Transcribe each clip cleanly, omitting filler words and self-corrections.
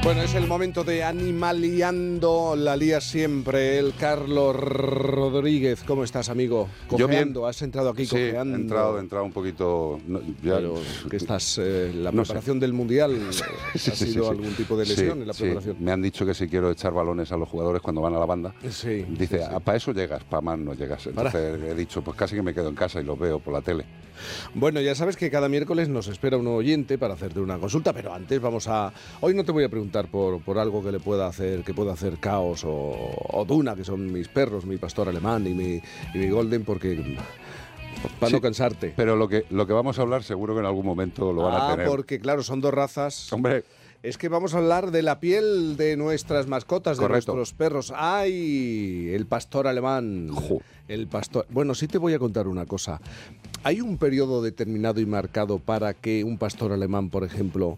Bueno, es el momento de Animaliando, la lía siempre, el Carlos Rodríguez. ¿Cómo estás, amigo? Cojeando, has entrado aquí sí, cojeando. he entrado un poquito... No, ya, pero que estás, la preparación del Mundial, ¿ha sido algún tipo de lesión en la preparación? Sí. Me han dicho que si quiero echar balones a los jugadores cuando van a la banda, dice, para eso llegas, para más no llegas. Entonces he dicho, pues casi que me quedo en casa y los veo por la tele. Bueno, ya sabes que cada miércoles nos espera un oyente para hacerte una consulta, pero antes vamos a... Hoy no te voy a preguntar por algo que le pueda hacer Caos o Duna, que son mis perros, mi pastor alemán y mi golden, porque... Para no cansarte. Pero lo que vamos a hablar seguro que en algún momento lo van a tener. Porque claro, son dos razas. Hombre... Es que vamos a hablar de la piel de nuestras mascotas, Correcto. De nuestros perros. ¡Ay! El pastor alemán. El pastor... Bueno, sí te voy a contar una cosa. ¿Hay un periodo determinado y marcado para que un pastor alemán, por ejemplo,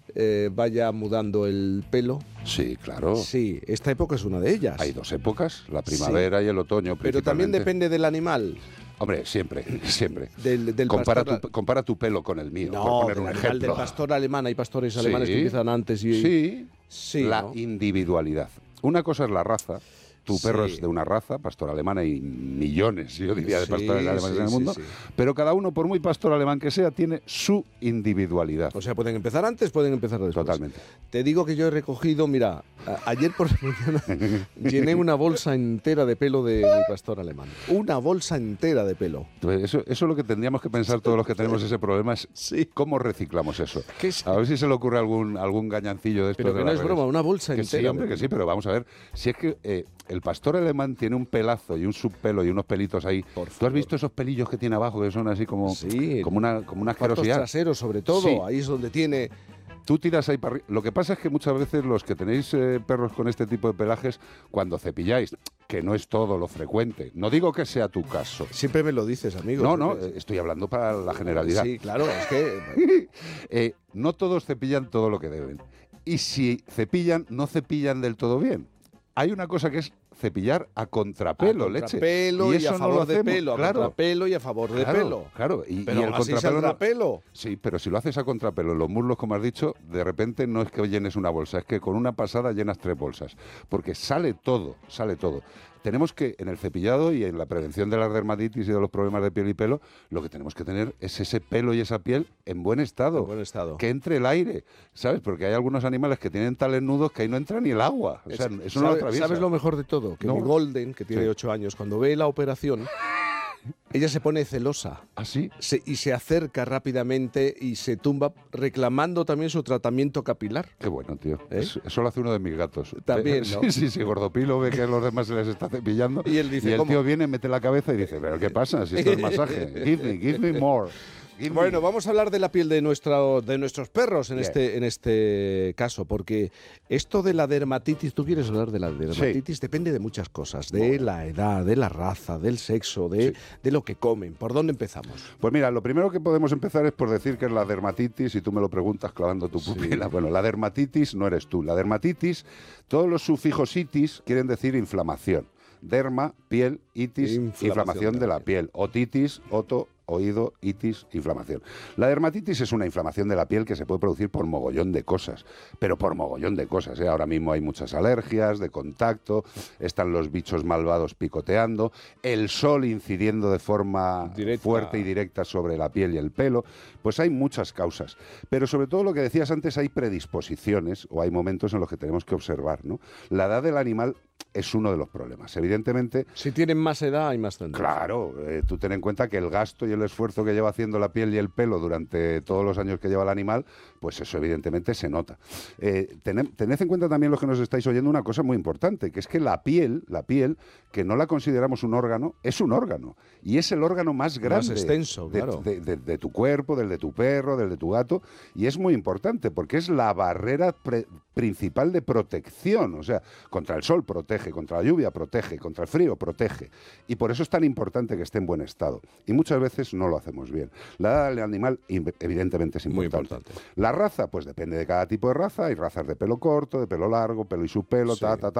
vaya mudando el pelo? Sí, claro. Sí, esta época es una de ellas. Hay dos épocas, la primavera y el otoño. Pero también depende del animal. Hombre, siempre. Del compara tu pelo con el mío, no, por poner un ejemplo. Del pastor alemán, hay pastores alemanes que empiezan antes y... Sí, la individualidad. Una cosa es la raza. Tu perro es de una raza, pastor alemán, hay millones, yo diría, de pastores alemanes en el mundo, pero cada uno, por muy pastor alemán que sea, tiene su individualidad. O sea, pueden empezar antes, pueden empezar después. Totalmente. Te digo que yo he recogido, mira, ayer por la mañana llené una bolsa entera de pelo de mi pastor alemán. Una bolsa entera de pelo. Eso es lo que tendríamos que pensar todos los que tenemos ese problema, es cómo reciclamos eso. A ver si se le ocurre algún gañancillo de esto. Pero que no es broma, una bolsa entera. Sí, hombre, que sí, pero vamos a ver, si es que... el pastor alemán tiene un pelazo y un subpelo y unos pelitos ahí. ¿Tú has visto esos pelillos que tiene abajo que son así como una asquerosidad? Traseros sobre todo, ahí es donde tiene... Tú tiras ahí para arriba. Lo que pasa es que muchas veces los que tenéis perros con este tipo de pelajes, cuando cepilláis, que no es todo lo frecuente, no digo que sea tu caso. Siempre me lo dices, amigo. No, estoy hablando para la generalidad. Sí, claro, es que... no todos cepillan todo lo que deben. Y si cepillan, no cepillan del todo bien. Hay una cosa que es cepillar a contrapelo, leche. Y eso a favor de pelo, claro. A contrapelo y a favor de pelo. Claro, pero y el contrapelo no... pelo. Sí, pero si lo haces a contrapelo en los muslos, como has dicho, de repente no es que llenes una bolsa, es que con una pasada llenas 3 bolsas. Porque sale todo. Tenemos que, en el cepillado y en la prevención de la dermatitis y de los problemas de piel y pelo, lo que tenemos que tener es ese pelo y esa piel en buen estado. Que entre el aire, ¿sabes? Porque hay algunos animales que tienen tales nudos que ahí no entra ni el agua. O sea, eso no lo atraviesa. ¿Sabes lo mejor de todo? Que mi Golden, que tiene 8 años, cuando ve la operación... Ella se pone celosa. ¿Ah, sí? Y se acerca rápidamente y se tumba reclamando también su tratamiento capilar. Qué bueno, tío. Eso lo hace uno de mis gatos. También, ¿no? Sí, Gordopilo ve que a los demás se les está cepillando. Y él dice, el tío viene, mete la cabeza y dice, ¿pero qué pasa? Si esto es masaje. Give me more. Bueno, vamos a hablar de la piel de nuestros perros en este caso, porque esto de la dermatitis, tú quieres hablar de la dermatitis, depende de muchas cosas, de la edad, de la raza, del sexo, de lo que comen. ¿Por dónde empezamos? Pues mira, lo primero que podemos empezar es por decir que es la dermatitis, y tú me lo preguntas clavando tu pupila. Bueno, la dermatitis no eres tú. La dermatitis, todos los sufijos itis quieren decir inflamación. Derma, piel, itis, inflamación de la piel. Otitis, oto, oído, itis, inflamación. La dermatitis es una inflamación de la piel que se puede producir por mogollón de cosas, pero por mogollón de cosas, ¿eh? Ahora mismo hay muchas alergias de contacto, están los bichos malvados picoteando, el sol incidiendo de forma fuerte y directa sobre la piel y el pelo, pues hay muchas causas. Pero sobre todo lo que decías antes, hay predisposiciones o hay momentos en los que tenemos que observar, ¿no? La edad del animal es uno de los problemas. Evidentemente... Si tienen más edad, hay más tendencia. Claro, tú ten en cuenta que el gasto y el esfuerzo que lleva haciendo la piel y el pelo durante todos los años que lleva el animal, pues eso evidentemente se nota. Tened en cuenta también los que nos estáis oyendo una cosa muy importante, que es que la piel, que no la consideramos un órgano, es un órgano. Y es el órgano más grande. Más extenso, claro. De tu cuerpo, del de tu perro, del de tu gato. Y es muy importante porque es la barrera principal de protección. O sea, contra el sol protege, contra la lluvia protege, contra el frío protege. Y por eso es tan importante que esté en buen estado. Y muchas veces no lo hacemos bien. La edad del animal, evidentemente, es importante. Muy importante. La raza, pues depende de cada tipo de raza. Hay razas de pelo corto, de pelo largo, pelo y subpelo,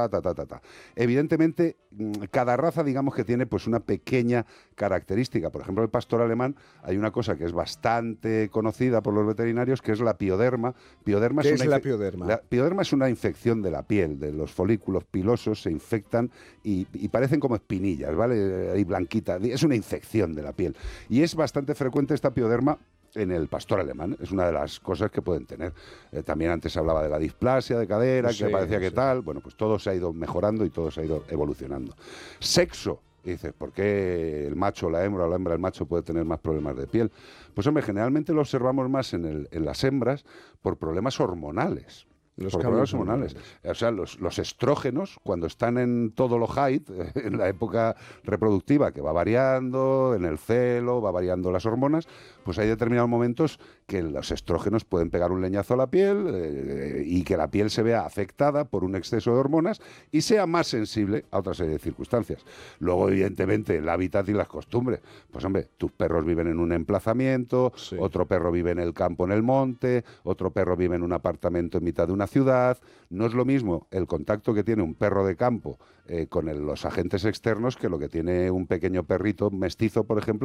Evidentemente, cada raza, digamos que tiene pues una pequeña característica. Por ejemplo, el pastor alemán, hay una cosa que es bastante conocida por los veterinarios, que es la pioderma. ¿Qué es la pioderma? La pioderma es una infección de la piel, de los folículos pilosos se infectan y parecen como espinillas, ¿vale? Ahí blanquitas, es una infección de la piel. Y es bastante frecuente esta pioderma en el pastor alemán, es una de las cosas que pueden tener. También antes hablaba de la displasia de cadera, Sí, que parecía que sí. tal, bueno, pues todo se ha ido mejorando y todo se ha ido evolucionando. Sexo. Y dices, ¿por qué el macho, la hembra o la hembra, el macho puede tener más problemas de piel? Pues hombre, generalmente lo observamos más en las hembras por problemas hormonales. Los Por cambios problemas hormonales. O sea, los estrógenos, cuando están en todo lo height, en la época reproductiva, que va variando, en el celo, va variando las hormonas, pues hay determinados momentos que los estrógenos pueden pegar un leñazo a la piel y que la piel se vea afectada por un exceso de hormonas y sea más sensible a otra serie de circunstancias. Luego, evidentemente, el hábitat y las costumbres. Pues hombre, tus perros viven en un emplazamiento, Sí. otro perro vive en el campo, en el monte, otro perro vive en un apartamento en mitad de una ciudad. No es lo mismo el contacto que tiene un perro de campo con los agentes externos que lo que tiene un pequeño perrito mestizo, por ejemplo,